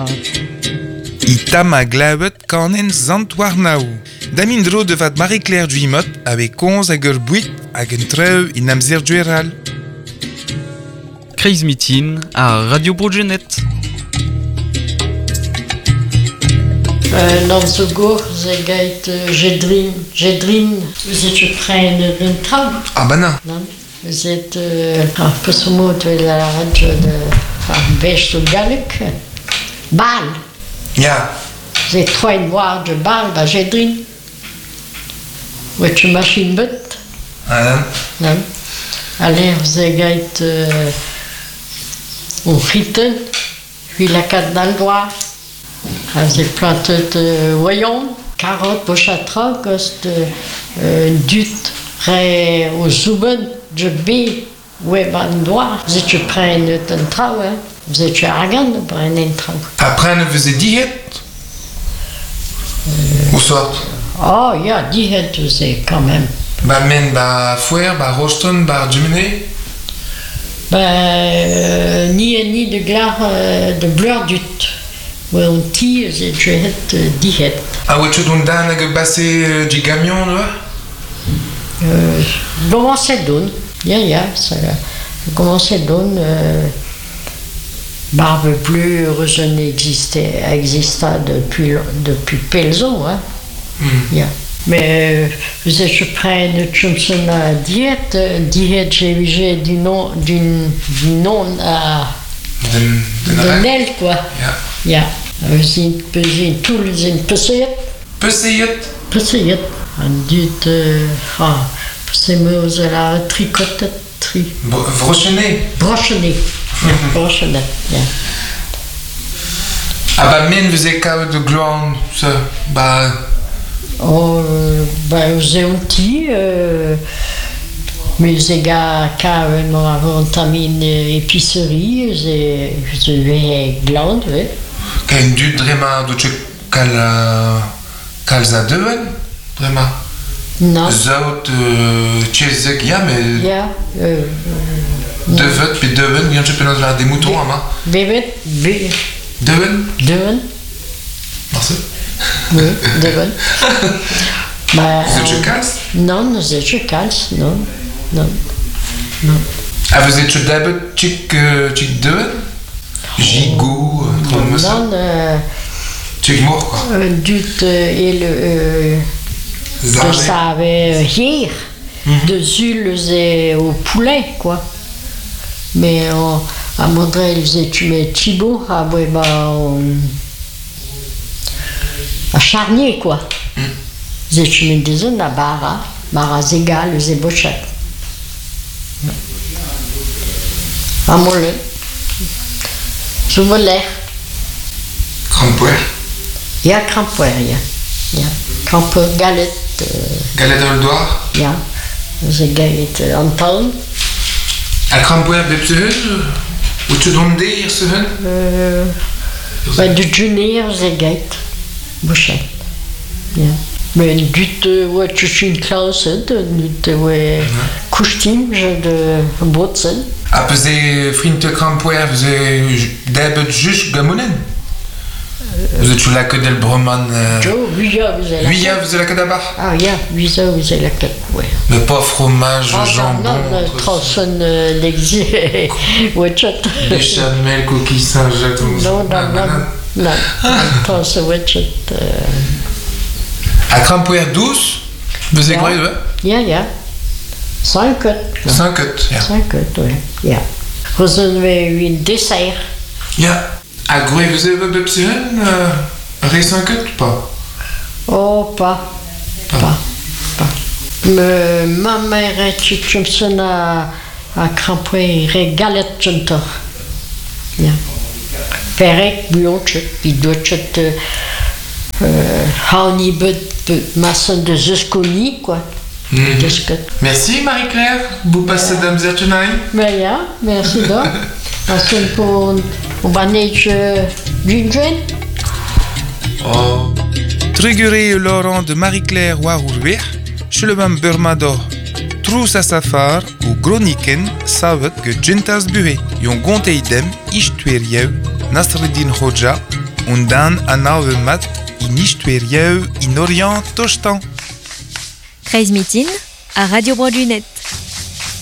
Itama glavet kanen zantwarnaou. Damindro devat Marie-Claire Duimot avec 11 hag ur buit hag un treu in amzer dueral. Kreiz mitin a Radio Brogenet. Dans ce gour, j'ai gait Jedrin, vous êtes près d'un traum. Ah bah non. Vous êtes un peu ce mot de la radio de Bêche de Galluc. Bal. Ja. Vous êtes trois et noir de Bal, bah Jedrin. Où est une machine but? Ah non. Allez, vous êtes gait au Fritten, puis la carte dans le doigt. Vous êtes planté de voyons, carottes, bochatra, coste dut, ré au souben, de B, ouais, ban doigt. Vous êtes prêt un trau, hein? Vous êtes arrogant de prendre un trau. Après, on faisait diète. Où sort? Oh, il y a diète, vous êtes quand même. Bah, men, bah, fouer, bah, roston, bah, jumene. Ni de glar de bleur dut. Ouais, on tire, c'est diète. Ah, ouais, tu donnes d'un hag bassé du camion, là? Comment c'est donne? Ça. Comment c'est donne? Barbe plus heureuse exista depuis Pelzo, hein? Mais vous êtes prêt de Johnson à diète? Diète, j'ai du nom à. De Nel, quoi. Ja. We zien toen zijn Pesseillet? Pesseillet. En dit, passez-moi la tricoterie. Brochenet? Brochenet. Brochenet, ja. Ah bah, men, vous êtes cao de gloire, ça, bah... Oh, bah, vous êtes un petit, mais les gars qui ont une épicerie, vous avez glande, oui. Qu'un du drema de tu calza deven, drema. Non. Zout tchezek ya, mais... Ja. Devet, puis deven, bien tu peux nous des moutons, hein? Bevet, Deven? Deven. Merci. Oui, Deven. Bah, Vous êtes calce? Non, nous êtes calce, non. Ah, vous êtes d'abord chic deven? Gigot, comme ça? Non, Chic mort, quoi. dut et le... Zavé. Ça avait hier, de zules et au poulet, quoi. Mais à Mondrel, ils étaient Thibaut, à Charnier, quoi. Ils étaient des zones à Barra Zégal, les ébauchats. À Mollet. Je veux l'air. Crampoir. Il y a Crampoir, il y a. Crampoir, galette. Galette dans le doigt. Il y a. J'ai galette en town. À Crampoir, bepsehen? Ou tu donnes des, sehen? De junior, j'ai galette. Bouchet. Ja. Mais du ouais, tu suis une classe, du ouais, costume, de botsen. Ah, pesé frinte Crampoir, vous êtes d'abord juste gamonen? Vous êtes sur la queue del Broman? Oui, vous avez la Oui, vous êtes la queue d'abord? Ah, oui, vous avez la queue, ouais. Le pas fromage, jambon. Non, tronçonne l'exil, ouais, chat. Béchamel, coquille Saint-Jacques. Non, tronçonne, ouais, chat. À Crampoir douce, vous êtes quoi, Ja. 5 cut. 5 cut. 5 cut, oui. Ja. Vous avez un dessert. Ja. À Goué, vous avez bepsehen? Ré 5 cut, pas? Oh, pas. Mais ma mère est Johnson à Crampoir, galette Juntor. Ja. Perek, bouillon, puis d'autres, honey, maçon de Zusconi, quoi. Merci Marie-Claire, vous passez d'âmes tonight. Mais ja, merci donc. Ensuite pour manage Ginger. Oh. Triguré Laurent de Marie-Claire Warourbir, chez le même Burmado. Trous à safar ou Groniken savent que Gentas Buhe, yon gonte idem, Ishtueriew, Nasreddin Hoja, Und dann anav mat in istwerieux in orient tostan. Kreiz mitin à Radio Broadjunet.